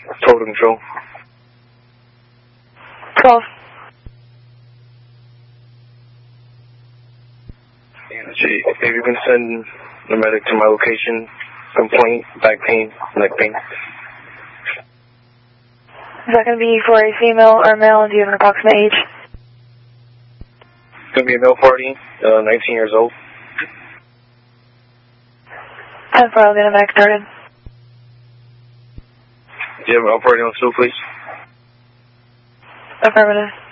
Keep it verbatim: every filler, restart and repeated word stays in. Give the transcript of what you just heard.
Total control. twelve. If you can send the medic to my location, complaint, back pain, neck pain. Is that going to be for a female or male, and do you have an approximate age? It's going to be a male party, uh, nineteen years old. ten four, I'll get a medic started. Do you have an operating on stool, please? Affirmative.